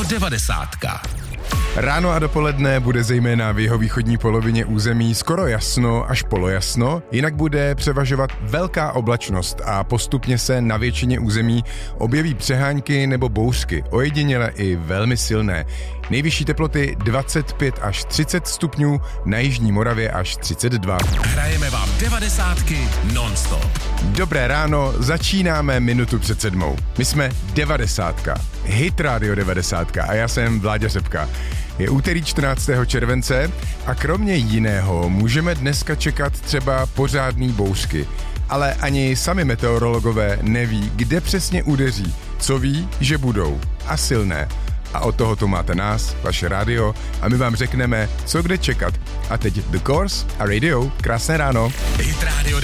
devadesátka. Ráno a dopoledne bude zejména v jihovýchodní polovině území skoro jasno až polojasno, jinak bude převažovat velká oblačnost a postupně se na většině území objeví přehánky nebo bouřky, ojediněle i velmi silné. Nejvyšší teploty 25 až 30 stupňů, na jižní Moravě až 32. Hrajeme vám devadesátky non-stop. Dobré ráno, začínáme minutu před 7. My jsme devadesátka, Hit Radio 90 a já jsem Vláďa Řepka. Je úterý 14. července a kromě jiného můžeme dneska čekat třeba pořádný bouřky. Ale ani sami meteorologové neví, kde přesně udeří, co ví, že budou. A silné. A od toho tu máte nás, vaše rádio, a my vám řekneme, co kde čekat. A teď The Course a Radio. Krásné ráno. Hit Radio